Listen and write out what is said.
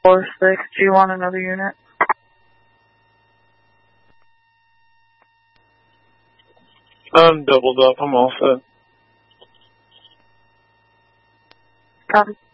4-6. Do you want another unit? I'm doubled up. I'm all set. Copy.